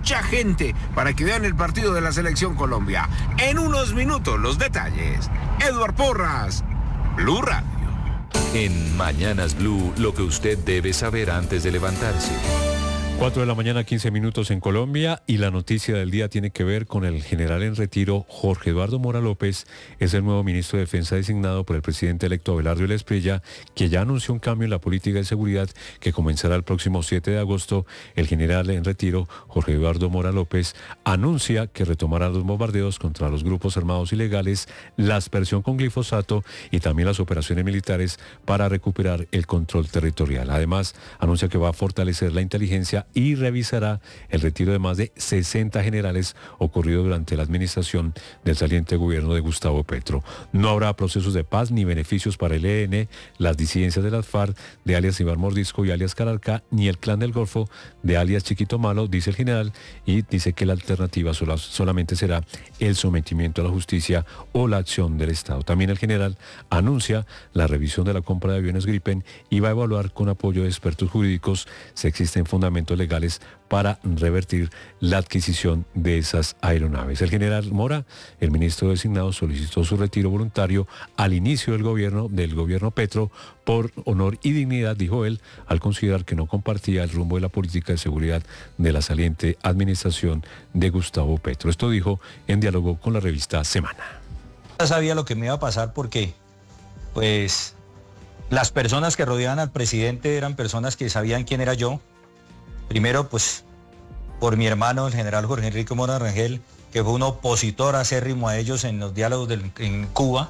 mucha gente para que vean el partido de la Selección Colombia. En unos minutos los detalles. Edward Porras, Blue Radio. En Mañanas Blue, lo que usted debe saber antes de levantarse. 4 de la mañana, 15 minutos en Colombia, y la noticia del día tiene que ver con el general en retiro Jorge Eduardo Mora López. Es el nuevo ministro de Defensa designado por el presidente electo Abelardo Espriella, que ya anunció un cambio en la política de seguridad que comenzará el próximo 7 de agosto. El general en retiro Jorge Eduardo Mora López anuncia que retomará los bombardeos contra los grupos armados ilegales, la aspersión con glifosato y también las operaciones militares para recuperar el control territorial. Además, anuncia que va a fortalecer la inteligencia y revisará el retiro de más de 60 generales ocurrido durante la administración del saliente gobierno de Gustavo Petro. No habrá procesos de paz ni beneficios para el ELN, las disidencias de las FARC, de alias Iván Mordisco y alias Calarca, ni el Clan del Golfo, de alias Chiquito Malo, dice el general, y dice que la alternativa solamente será el sometimiento a la justicia o la acción del Estado. También el general anuncia la revisión de la compra de aviones Gripen y va a evaluar con apoyo de expertos jurídicos si existen fundamentos legales para revertir la adquisición de esas aeronaves. El general Mora, el ministro designado, solicitó su retiro voluntario al inicio del gobierno Petro por honor y dignidad, dijo él, al considerar que no compartía el rumbo de la política de seguridad de la saliente administración de Gustavo Petro. Esto dijo en diálogo con la revista Semana. Ya sabía lo que me iba a pasar porque, pues, las personas que rodeaban al presidente eran personas que sabían quién era yo. Primero, pues, por mi hermano, el general Jorge Enrique Mora Rangel, que fue un opositor acérrimo a ellos en los diálogos en Cuba.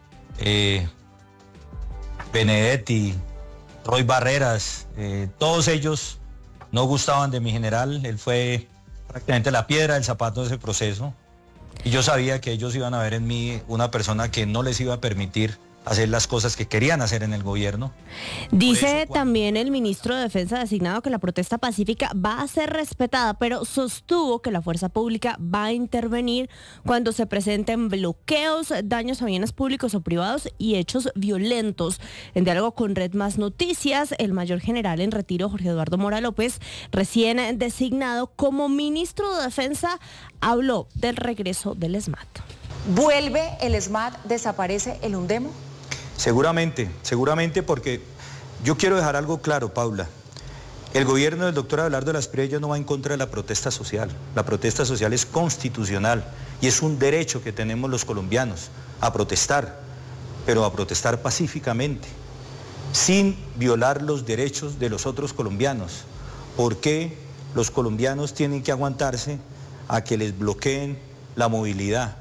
Benedetti, Roy Barreras, todos ellos no gustaban de mi general. Él fue prácticamente la piedra del zapato de ese proceso. Y yo sabía que ellos iban a ver en mí una persona que no les iba a permitir hacer las cosas que querían hacer en el gobierno. Dice también el ministro de Defensa designado que la protesta pacífica va a ser respetada, pero sostuvo que la fuerza pública va a intervenir cuando se presenten bloqueos, daños a bienes públicos o privados y hechos violentos. En diálogo con Red Más Noticias, el mayor general en retiro Jorge Eduardo Mora López, recién designado como ministro de Defensa, habló del regreso del ESMAD. ¿Vuelve el ESMAD? ¿Desaparece el UNDEMO? Seguramente, porque yo quiero dejar algo claro, Paula. El gobierno del doctor Abelardo Espriella no va en contra de la protesta social. La protesta social es constitucional y es un derecho que tenemos los colombianos a protestar, pero a protestar pacíficamente, sin violar los derechos de los otros colombianos. ¿Por qué los colombianos tienen que aguantarse a que les bloqueen la movilidad?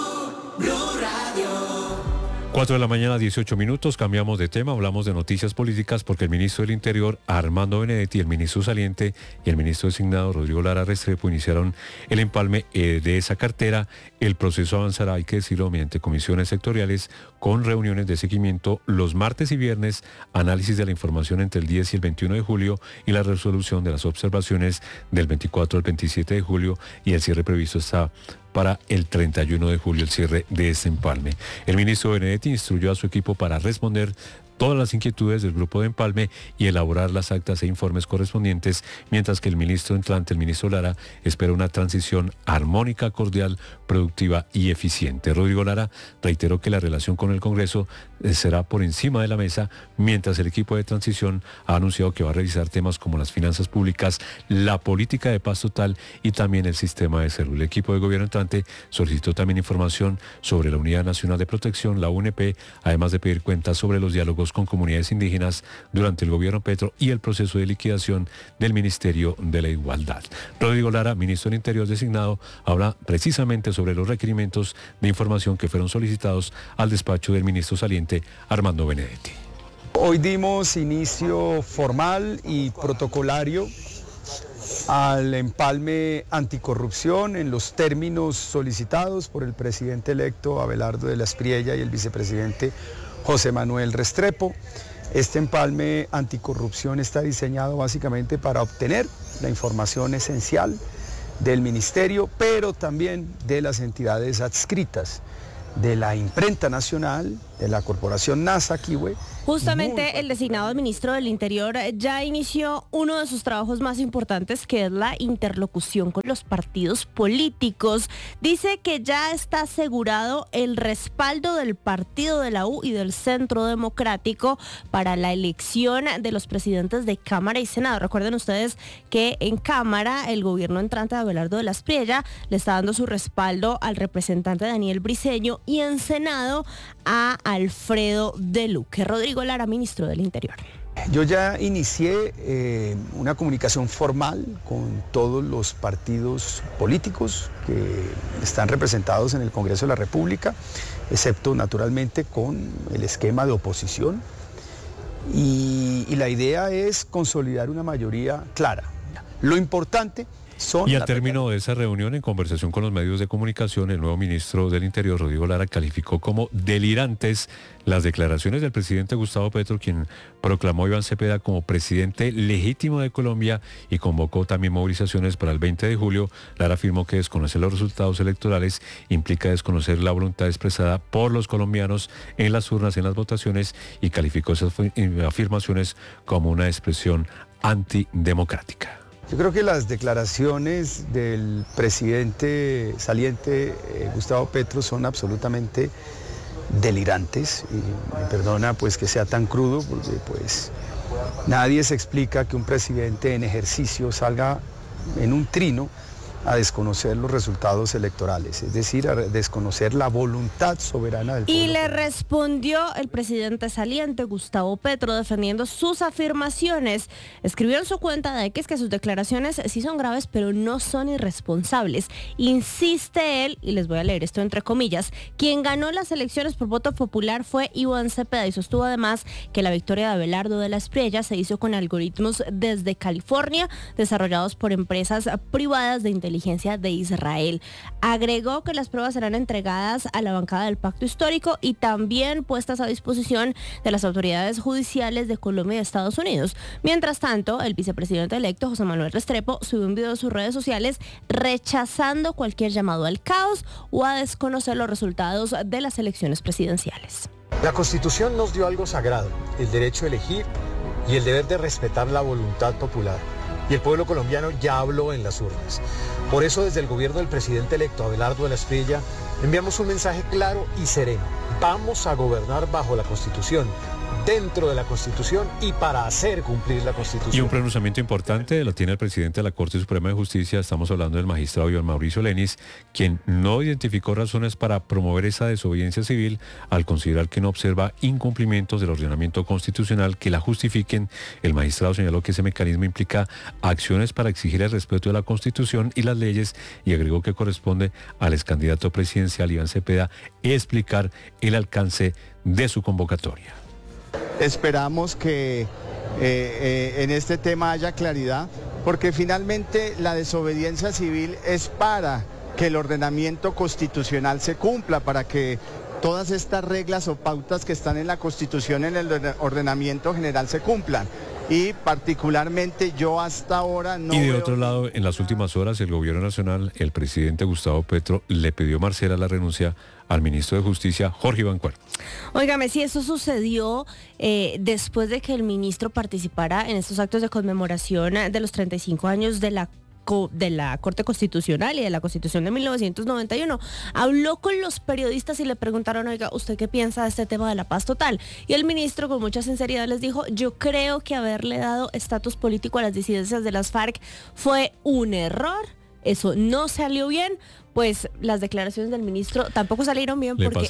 4 de la mañana, 18 minutos, cambiamos de tema, hablamos de noticias políticas porque el ministro del Interior, Armando Benedetti, el ministro saliente y el ministro designado, Rodrigo Lara Restrepo, iniciaron el empalme de esa cartera. El proceso avanzará, hay que decirlo, mediante comisiones sectoriales con reuniones de seguimiento los martes y viernes, análisis de la información entre el 10 y el 21 de julio y la resolución de las observaciones del 24 al 27 de julio, y el cierre previsto está para el 31 de julio, el cierre de este empalme. El ministro Benedetti instruyó a su equipo para responder todas las inquietudes del grupo de empalme y elaborar las actas e informes correspondientes, mientras que el ministro entrante, el ministro Lara, espera una transición armónica, cordial, productiva y eficiente. Rodrigo Lara reiteró que la relación con el Congreso será por encima de la mesa, mientras el equipo de transición ha anunciado que va a revisar temas como las finanzas públicas, la política de paz total y también el sistema de salud. El equipo de gobierno entrante solicitó también información sobre la Unidad Nacional de Protección, la UNP, además de pedir cuentas sobre los diálogos con comunidades indígenas durante el gobierno Petro y el proceso de liquidación del Ministerio de la Igualdad. Rodrigo Lara, ministro del Interior designado, habla precisamente sobre los requerimientos de información que fueron solicitados al despacho del ministro saliente, Armando Benedetti. Hoy dimos inicio formal y protocolario al empalme anticorrupción en los términos solicitados por el presidente electo Abelardo Espriella y el vicepresidente José Manuel Restrepo. Este empalme anticorrupción está diseñado básicamente para obtener la información esencial del ministerio, pero también de las entidades adscritas, de la imprenta nacional, la corporación NASA Kiwe. Justamente el designado ministro del Interior ya inició uno de sus trabajos más importantes, que es la interlocución con los partidos políticos. Dice que ya está asegurado el respaldo del partido de la U y del Centro Democrático para la elección de los presidentes de Cámara y Senado. Recuerden ustedes que en Cámara el gobierno entrante de Abelardo de la Espriella le está dando su respaldo al representante Daniel Briceño y en Senado a Alfredo de Luque. Rodrigo Lara, ministro del Interior. Yo ya inicié una comunicación formal con todos los partidos políticos que están representados en el Congreso de la República, excepto naturalmente con el esquema de oposición. Y la idea es consolidar una mayoría clara. Lo importante son... Y al término de esa reunión, en conversación con los medios de comunicación, el nuevo ministro del Interior, Rodrigo Lara, calificó como delirantes las declaraciones del presidente Gustavo Petro, quien proclamó a Iván Cepeda como presidente legítimo de Colombia y convocó también movilizaciones para el 20 de julio. Lara afirmó que desconocer los resultados electorales implica desconocer la voluntad expresada por los colombianos en las urnas, en las votaciones, y calificó esas afirmaciones como una expresión antidemocrática. Yo creo que las declaraciones del presidente saliente Gustavo Petro son absolutamente delirantes, y me perdona pues que sea tan crudo, porque pues nadie se explica que un presidente en ejercicio salga en un trino a desconocer los resultados electorales, es decir, a desconocer la voluntad soberana del pueblo. Y le respondió el presidente saliente, Gustavo Petro, defendiendo sus afirmaciones. Escribió en su cuenta de X que sus declaraciones sí son graves, pero no son irresponsables. Insiste él, y les voy a leer esto entre comillas, quien ganó las elecciones por voto popular fue Iván Cepeda, y sostuvo además que la victoria de Abelardo de la Espriella se hizo con algoritmos desde California, desarrollados por empresas privadas de inteligencia de Israel. Agregó que las pruebas serán entregadas a la bancada del Pacto Histórico y también puestas a disposición de las autoridades judiciales de Colombia y de Estados Unidos. Mientras tanto, el vicepresidente electo, José Manuel Restrepo, subió un video a sus redes sociales rechazando cualquier llamado al caos o a desconocer los resultados de las elecciones presidenciales. La Constitución nos dio algo sagrado, el derecho a elegir y el deber de respetar la voluntad popular. Y el pueblo colombiano ya habló en las urnas. Por eso, desde el gobierno del presidente electo Abelardo de la Espriella, enviamos un mensaje claro y sereno. Vamos a gobernar bajo la Constitución, dentro de la Constitución y para hacer cumplir la Constitución. Y un pronunciamiento importante lo tiene el presidente de la Corte Suprema de Justicia. Estamos hablando del magistrado Iván Mauricio Lenis, quien no identificó razones para promover esa desobediencia civil al considerar que no observa incumplimientos del ordenamiento constitucional que la justifiquen. El magistrado señaló que ese mecanismo implica acciones para exigir el respeto de la Constitución y las leyes, y agregó que corresponde al excandidato presidencial Iván Cepeda explicar el alcance de su convocatoria. Esperamos que en este tema haya claridad, porque finalmente la desobediencia civil es para que el ordenamiento constitucional se cumpla, para que todas estas reglas o pautas que están en la Constitución, en el ordenamiento general, se cumplan. Y particularmente yo hasta ahora no... Y de otro lado, en las últimas horas, el gobierno nacional, el presidente Gustavo Petro, le pidió Marcela la renuncia al ministro de Justicia, Jorge Iván Cuervo. Óigame, si eso sucedió después de que el ministro participara en estos actos de conmemoración de los 35 años de la Corte Constitucional y de la Constitución de 1991. Habló con los periodistas y le preguntaron, oiga, ¿usted qué piensa de este tema de la paz total? Y el ministro con mucha sinceridad les dijo, yo creo que haberle dado estatus político a las disidencias de las FARC fue un error. Eso no salió bien, pues las declaraciones del ministro tampoco salieron bien porque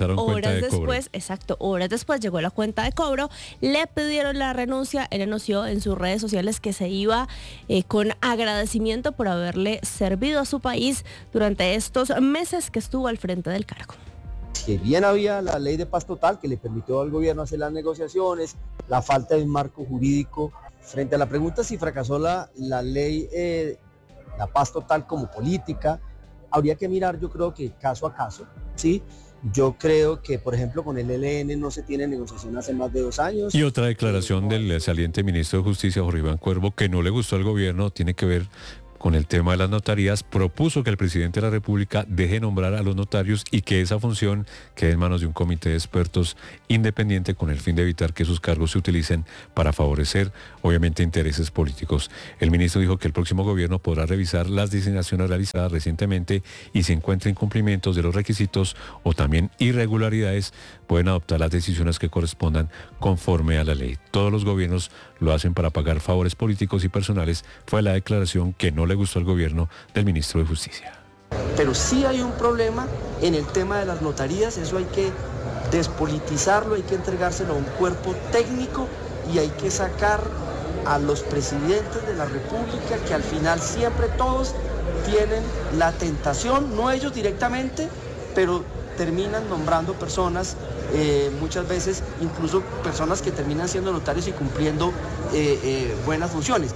horas después llegó la cuenta de cobro, le pidieron la renuncia, él anunció en sus redes sociales que se iba con agradecimiento por haberle servido a su país durante estos meses que estuvo al frente del cargo. Que bien había la ley de paz total que le permitió al gobierno hacer las negociaciones, la falta de un marco jurídico. Frente a la pregunta si fracasó la ley la paz total como política, habría que mirar, yo creo que caso a caso, ¿sí? Yo creo que, por ejemplo, con el ELN no se tiene negociación hace más de 2 años. Y otra declaración del saliente ministro de Justicia, Jorge Iván Cuervo, que no le gustó al gobierno, tiene que ver con el tema de las notarías, propuso que el presidente de la República deje nombrar a los notarios y que esa función quede en manos de un comité de expertos independiente con el fin de evitar que sus cargos se utilicen para favorecer, obviamente, intereses políticos. El ministro dijo que el próximo gobierno podrá revisar las designaciones realizadas recientemente y si encuentra incumplimientos de los requisitos o también irregularidades, pueden adoptar las decisiones que correspondan conforme a la ley. Todos los gobiernos lo hacen para pagar favores políticos y personales, fue la declaración que no le gustó al gobierno del ministro de Justicia. Pero sí hay un problema en el tema de las notarías, eso hay que despolitizarlo, hay que entregárselo a un cuerpo técnico y hay que sacar a los presidentes de la República, que al final siempre todos tienen la tentación, no ellos directamente, pero terminan nombrando personas, muchas veces incluso personas que terminan siendo notarios y cumpliendo buenas funciones.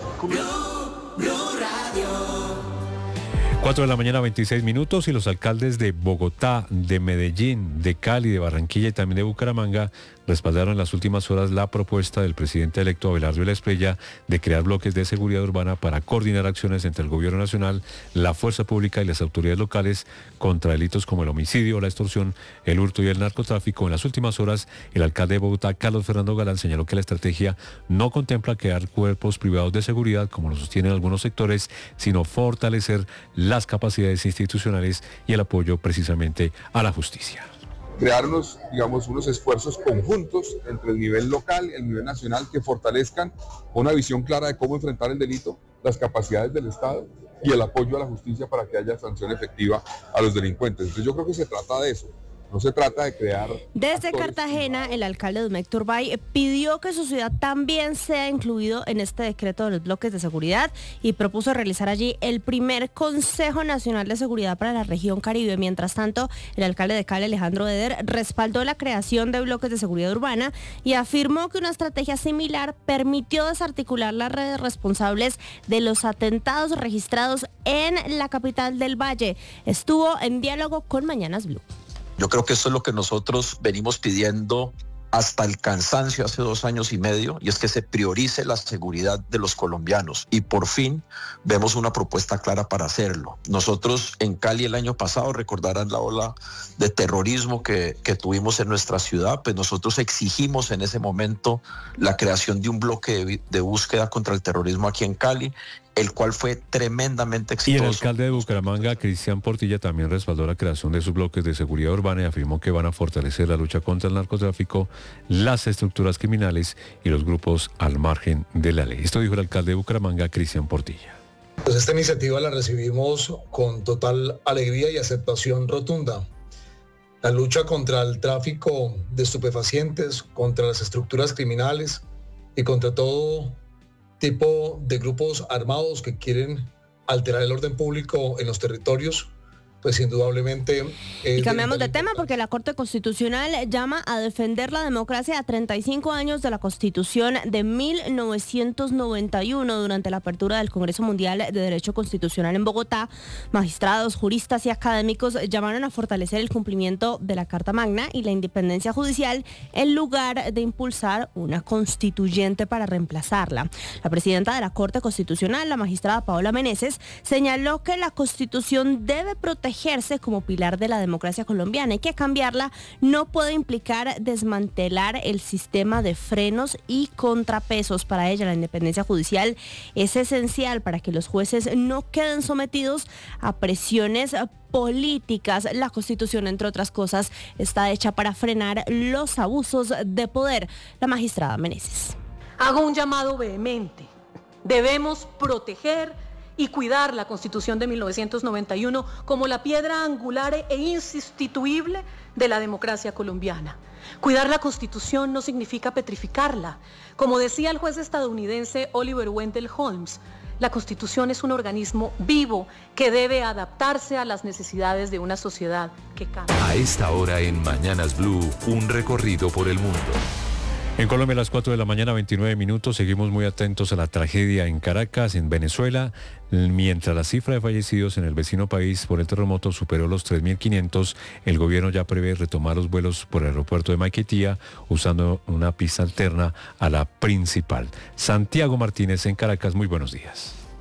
4 de la mañana, 26 minutos, y los alcaldes de Bogotá, de Medellín, de Cali, de Barranquilla y también de Bucaramanga respaldaron en las últimas horas la propuesta del presidente electo Abelardo Espriella de crear bloques de seguridad urbana para coordinar acciones entre el gobierno nacional, la fuerza pública y las autoridades locales contra delitos como el homicidio, la extorsión, el hurto y el narcotráfico. En las últimas horas, el alcalde de Bogotá, Carlos Fernando Galán, señaló que la estrategia no contempla crear cuerpos privados de seguridad, como lo sostienen algunos sectores, sino fortalecer las capacidades institucionales y el apoyo precisamente a la justicia. Crear unos esfuerzos conjuntos entre el nivel local y el nivel nacional que fortalezcan una visión clara de cómo enfrentar el delito, las capacidades del Estado y el apoyo a la justicia para que haya sanción efectiva a los delincuentes. Entonces yo creo que se trata de eso. No se trata de crear... Desde Cartagena, el alcalde Dumek Turbay pidió que su ciudad también sea incluido en este decreto de los bloques de seguridad y propuso realizar allí el primer Consejo Nacional de Seguridad para la región Caribe. Mientras tanto, el alcalde de Cali, Alejandro Eder, respaldó la creación de bloques de seguridad urbana y afirmó que una estrategia similar permitió desarticular las redes responsables de los atentados registrados en la capital del Valle. Estuvo en diálogo con Mañanas Blue. Yo creo que esto es lo que nosotros venimos pidiendo hasta el cansancio hace 2 años y medio, y es que se priorice la seguridad de los colombianos. Y por fin vemos una propuesta clara para hacerlo. Nosotros en Cali el año pasado, recordarán la ola de terrorismo que tuvimos en nuestra ciudad, pues nosotros exigimos en ese momento la creación de un bloque de búsqueda contra el terrorismo aquí en Cali, el cual fue tremendamente exitoso. Y el alcalde de Bucaramanga, Cristian Portilla, también respaldó la creación de sus bloques de seguridad urbana y afirmó que van a fortalecer la lucha contra el narcotráfico, las estructuras criminales y los grupos al margen de la ley. Esto dijo el alcalde de Bucaramanga, Cristian Portilla. Pues esta iniciativa la recibimos con total alegría y aceptación rotunda. La lucha contra el tráfico de estupefacientes, contra las estructuras criminales y contra todo tipo de grupos armados que quieren alterar el orden público en los territorios, pues indudablemente... Y cambiamos de tema porque la Corte Constitucional llama a defender la democracia a 35 años de la Constitución de 1991. Durante la apertura del Congreso Mundial de Derecho Constitucional en Bogotá, magistrados, juristas y académicos llamaron a fortalecer el cumplimiento de la Carta Magna y la independencia judicial en lugar de impulsar una constituyente para reemplazarla. La presidenta de la Corte Constitucional, la magistrada Paola Meneses, señaló que la Constitución debe protegerse como pilar de la democracia colombiana y que cambiarla no puede implicar desmantelar el sistema de frenos y contrapesos. Para ella, la independencia judicial es esencial para que los jueces no queden sometidos a presiones políticas. La Constitución, entre otras cosas, está hecha para frenar los abusos de poder. La magistrada Meneses. Hago un llamado vehemente. Debemos proteger y cuidar la Constitución de 1991 como la piedra angular e insustituible de la democracia colombiana. Cuidar la Constitución no significa petrificarla. Como decía el juez estadounidense Oliver Wendell Holmes, la Constitución es un organismo vivo que debe adaptarse a las necesidades de una sociedad que cambia. A esta hora en Mañanas Blue, un recorrido por el mundo. En Colombia a las 4 de la mañana, 29 minutos, seguimos muy atentos a la tragedia en Caracas, en Venezuela, mientras la cifra de fallecidos en el vecino país por el terremoto superó los 3.500, el gobierno ya prevé retomar los vuelos por el aeropuerto de Maiquetía usando una pista alterna a la principal. Santiago Martínez en Caracas, muy buenos días.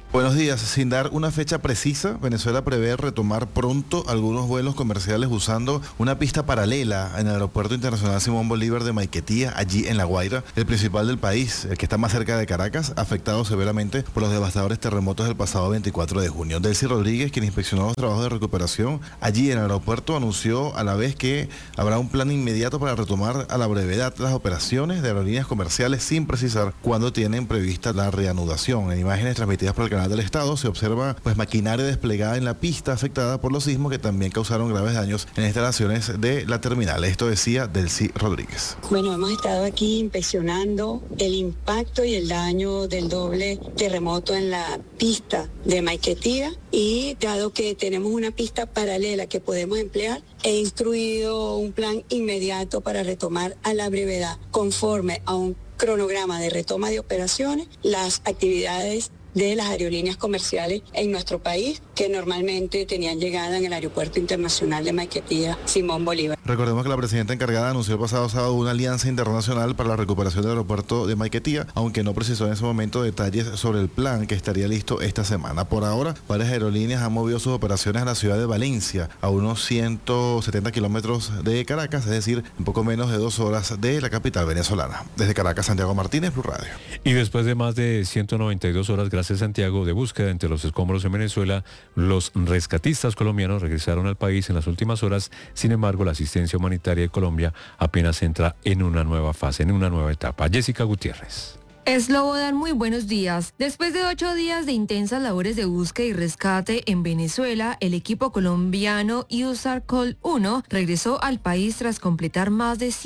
Buenos días. Sin dar una fecha precisa, Venezuela prevé retomar pronto algunos vuelos comerciales usando una pista paralela en el Aeropuerto Internacional Simón Bolívar de Maiquetía, allí en La Guaira, el principal del país, el que está más cerca de Caracas, afectado severamente por los devastadores terremotos del pasado 24 de junio. Delcy Rodríguez, quien inspeccionó los trabajos de recuperación allí en el aeropuerto, anunció a la vez que habrá un plan inmediato para retomar a la brevedad las operaciones de aerolíneas comerciales sin precisar cuándo tienen prevista la reanudación. En imágenes transmitidas por el canal del Estado se observa maquinaria desplegada en la pista afectada por los sismos que también causaron graves daños en instalaciones de la terminal. Esto decía Delcy Rodríguez. Bueno, hemos estado aquí inspeccionando el impacto y el daño del doble terremoto en la pista de Maiquetía, y dado que tenemos una pista paralela que podemos emplear, he instruido un plan inmediato para retomar a la brevedad, conforme a un cronograma de retoma de operaciones, las actividades de las aerolíneas comerciales en nuestro país, que normalmente tenían llegada en el Aeropuerto Internacional de Maiquetía, Simón Bolívar. Recordemos que la presidenta encargada anunció el pasado sábado una alianza internacional para la recuperación del aeropuerto de Maiquetía, aunque no precisó en ese momento detalles sobre el plan que estaría listo esta semana. Por ahora, varias aerolíneas han movido sus operaciones a la ciudad de Valencia, a unos 170 kilómetros de Caracas, es decir, un poco menos de 2 horas de la capital venezolana. Desde Caracas, Santiago Martínez, Blue Radio. Y después de más de 192 horas, gracias Santiago, de búsqueda entre los escombros en Venezuela, los rescatistas colombianos regresaron al país en las últimas horas. Sin embargo, la asistencia humanitaria de Colombia apenas entra en una nueva fase, en una nueva etapa. Jessica Gutiérrez. Slobodan, muy buenos días. Después de 8 días de intensas labores de búsqueda y rescate en Venezuela, el equipo colombiano USAR Col 1 regresó al país tras completar más de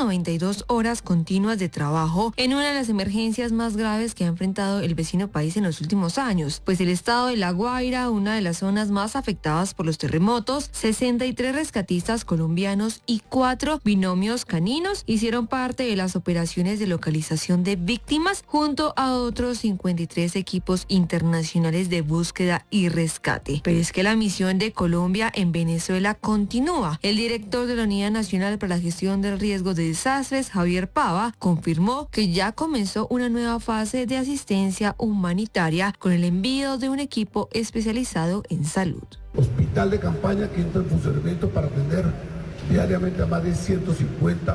192 horas continuas de trabajo en una de las emergencias más graves que ha enfrentado el vecino país en los últimos años, pues el estado de La Guaira, una de las zonas más afectadas por los terremotos, 63 rescatistas colombianos y 4 binomios caninos hicieron parte de las operaciones de localización de víctimas, junto a otros 53 equipos internacionales de búsqueda y rescate. Pero es que la misión de Colombia en Venezuela continúa. El director de la Unidad Nacional para la Gestión del Riesgo de Desastres, Javier Pava, confirmó que ya comenzó una nueva fase de asistencia humanitaria con el envío de un equipo especializado en salud. Hospital de campaña que entra en funcionamiento para atender diariamente a más de 150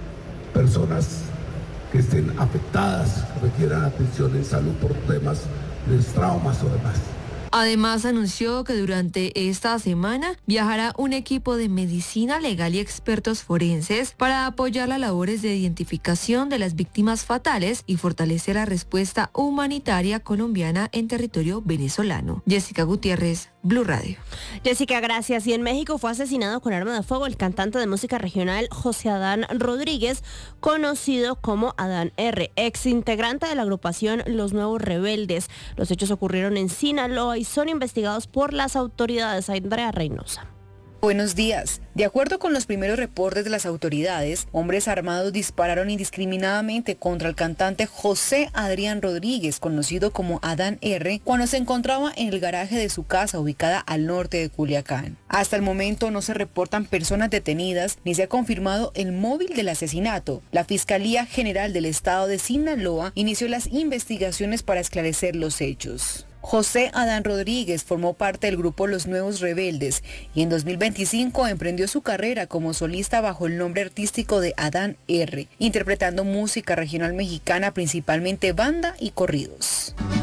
personas que estén afectadas, que requieran atención en salud por temas de traumas o demás. Además, anunció que durante esta semana viajará un equipo de medicina legal y expertos forenses para apoyar las labores de identificación de las víctimas fatales y fortalecer la respuesta humanitaria colombiana en territorio venezolano. Jessica Gutiérrez, Blue Radio. Jessica, gracias. Y en México fue asesinado con arma de fuego el cantante de música regional José Adán Rodríguez, conocido como Adán R., ex integrante de la agrupación Los Nuevos Rebeldes. Los hechos ocurrieron en Sinaloa y son investigados por las autoridades. Andrea Reynosa. Buenos días. De acuerdo con los primeros reportes de las autoridades, hombres armados dispararon indiscriminadamente contra el cantante José Adrián Rodríguez, conocido como Adán R., cuando se encontraba en el garaje de su casa ubicada al norte de Culiacán. Hasta el momento no se reportan personas detenidas ni se ha confirmado el móvil del asesinato. La Fiscalía General del Estado de Sinaloa inició las investigaciones para esclarecer los hechos. José Adán Rodríguez formó parte del grupo Los Nuevos Rebeldes y en 2025 emprendió su carrera como solista bajo el nombre artístico de Adán R., interpretando música regional mexicana, principalmente banda y corridos.